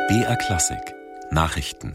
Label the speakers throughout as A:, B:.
A: BR Klassik Nachrichten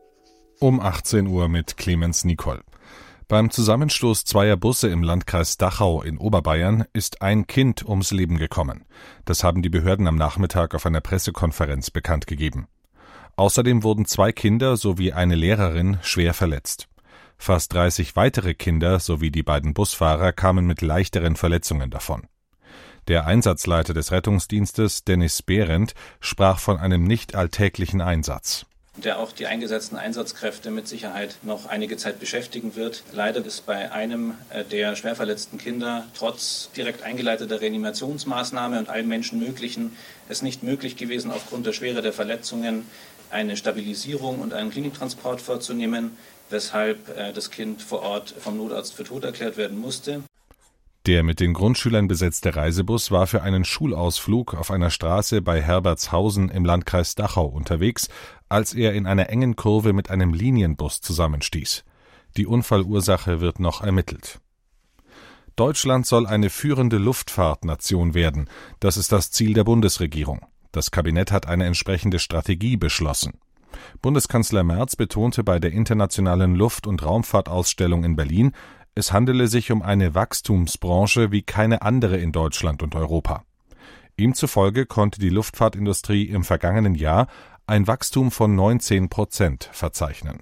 B: um 18 Uhr mit Clemens Nicol. Beim Zusammenstoß zweier Busse im Landkreis Dachau in Oberbayern ist ein Kind ums Leben gekommen. Das haben die Behörden am Nachmittag auf einer Pressekonferenz bekannt gegeben. Außerdem wurden 2 Kinder sowie eine Lehrerin schwer verletzt. Fast 30 weitere Kinder sowie die beiden Busfahrer kamen mit leichteren Verletzungen davon. Der Einsatzleiter des Rettungsdienstes, Dennis Behrendt, sprach von einem nicht alltäglichen Einsatz,
C: der auch die eingesetzten Einsatzkräfte mit Sicherheit noch einige Zeit beschäftigen wird. Leider ist bei einem der schwer verletzten Kinder trotz direkt eingeleiteter Reanimationsmaßnahme und allem Menschenmöglichen es nicht möglich gewesen, aufgrund der Schwere der Verletzungen eine Stabilisierung und einen Kliniktransport vorzunehmen, weshalb das Kind vor Ort vom Notarzt für tot erklärt werden musste.
B: Der mit den Grundschülern besetzte Reisebus war für einen Schulausflug auf einer Straße bei Herbertshausen im Landkreis Dachau unterwegs, als er in einer engen Kurve mit einem Linienbus zusammenstieß. Die Unfallursache wird noch ermittelt. Deutschland soll eine führende Luftfahrtnation werden. Das ist das Ziel der Bundesregierung. Das Kabinett hat eine entsprechende Strategie beschlossen. Bundeskanzler Merz betonte bei der Internationalen Luft- und Raumfahrtausstellung in Berlin, es handele sich um eine Wachstumsbranche wie keine andere in Deutschland und Europa. Ihm zufolge konnte die Luftfahrtindustrie im vergangenen Jahr ein Wachstum von 19% verzeichnen.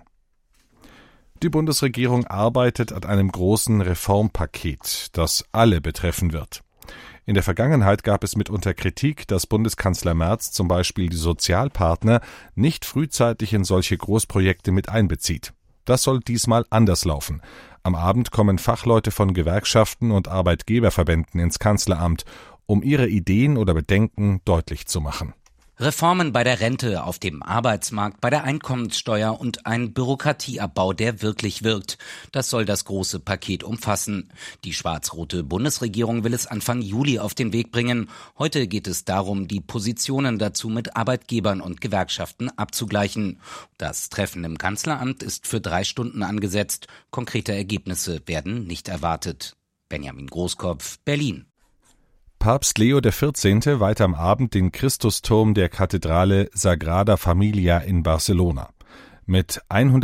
B: Die Bundesregierung arbeitet an einem großen Reformpaket, das alle betreffen wird. In der Vergangenheit gab es mitunter Kritik, dass Bundeskanzler Merz zum Beispiel die Sozialpartner nicht frühzeitig in solche Großprojekte mit einbezieht. Das soll diesmal anders laufen. Am Abend kommen Fachleute von Gewerkschaften und Arbeitgeberverbänden ins Kanzleramt, um ihre Ideen oder Bedenken deutlich zu machen.
D: Reformen bei der Rente, auf dem Arbeitsmarkt, bei der Einkommenssteuer und ein Bürokratieabbau, der wirklich wirkt. Das soll das große Paket umfassen. Die schwarz-rote Bundesregierung will es Anfang Juli auf den Weg bringen. Heute geht es darum, die Positionen dazu mit Arbeitgebern und Gewerkschaften abzugleichen. Das Treffen im Kanzleramt ist für 3 Stunden angesetzt. Konkrete Ergebnisse werden nicht erwartet. Benjamin Großkopf, Berlin.
B: Papst Leo XIV. Weiht am Abend den Christusturm der Kathedrale Sagrada Familia in Barcelona. Mit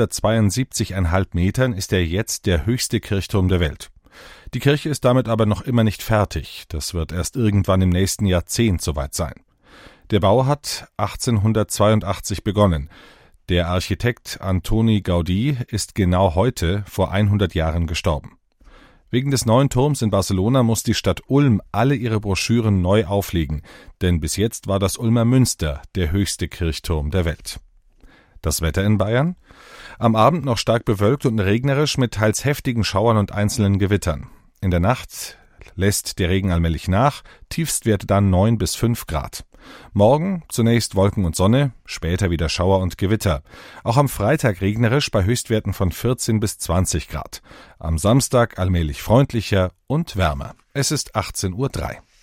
B: 172,5 Metern ist er jetzt der höchste Kirchturm der Welt. Die Kirche ist damit aber noch immer nicht fertig. Das wird erst irgendwann im nächsten Jahrzehnt soweit sein. Der Bau hat 1882 begonnen. Der Architekt Antoni Gaudí ist genau heute vor 100 Jahren gestorben. Wegen des neuen Turms in Barcelona muss die Stadt Ulm alle ihre Broschüren neu auflegen, denn bis jetzt war das Ulmer Münster der höchste Kirchturm der Welt. Das Wetter in Bayern? Am Abend noch stark bewölkt und regnerisch mit teils heftigen Schauern und einzelnen Gewittern. In der Nacht lässt der Regen allmählich nach, Tiefstwerte dann 9 bis 5 Grad. Morgen zunächst Wolken und Sonne, später wieder Schauer und Gewitter. Auch am Freitag regnerisch bei Höchstwerten von 14 bis 20 Grad. Am Samstag allmählich freundlicher und wärmer. Es ist 18:03 Uhr.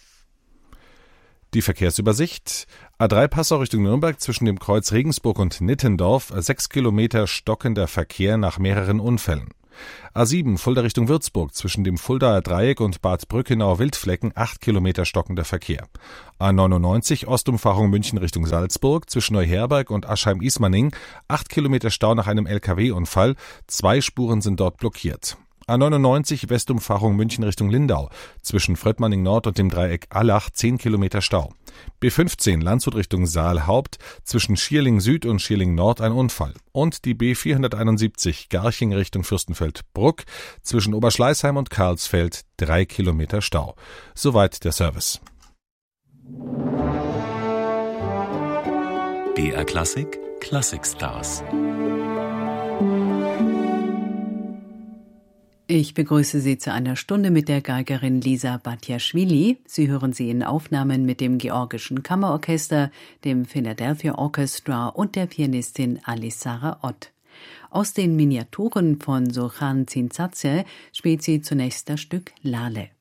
B: Die Verkehrsübersicht. A3 Passau Richtung Nürnberg zwischen dem Kreuz Regensburg und Nittendorf, 6 Kilometer stockender Verkehr nach mehreren Unfällen. A7 Fulda Richtung Würzburg zwischen dem Fuldaer Dreieck und Bad Brückenau-Wildflecken 8 Kilometer stockender Verkehr. A99 Ostumfahrung München Richtung Salzburg zwischen Neuherberg und Aschheim-Ismaning 8 Kilometer Stau nach einem LKW-Unfall. 2 Spuren sind dort blockiert. A99 Westumfahrung München Richtung Lindau zwischen Fröttmanning Nord und dem Dreieck Allach 10 Kilometer Stau. B15 Landshut Richtung Saalhaupt zwischen Schierling Süd und Schierling Nord ein Unfall. Und die B471 Garching Richtung Fürstenfeldbruck zwischen Oberschleißheim und Karlsfeld 3 Kilometer Stau. Soweit der Service.
A: BR Klassik Classic Stars.
E: Ich begrüße Sie zu einer Stunde mit der Geigerin Lisa Batjaschwili. Sie hören sie in Aufnahmen mit dem Georgischen Kammerorchester, dem Philadelphia Orchestra und der Pianistin Alisara Ott. Aus den Miniaturen von Sohan Zinsatze spielt sie zunächst das Stück Lale.